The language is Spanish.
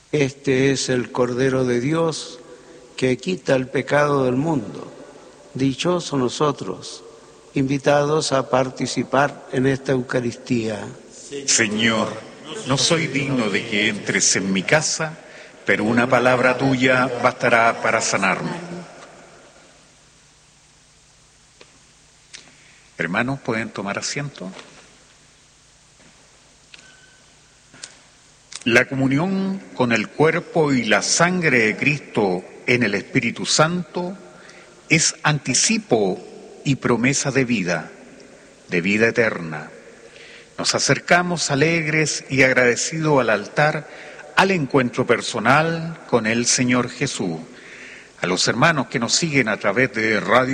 Este es el Cordero de Dios que quita el pecado del mundo. Dichosos nosotros, invitados a participar en esta Eucaristía. Señor, no soy digno de que entres en mi casa, pero una palabra tuya bastará para sanarme. Hermanos, ¿pueden tomar asiento? La comunión con el cuerpo y la sangre de Cristo en el Espíritu Santo es anticipo y promesa de vida eterna. Nos acercamos alegres y agradecidos al altar, al encuentro personal con el Señor Jesús. A los hermanos que nos siguen a través de Radio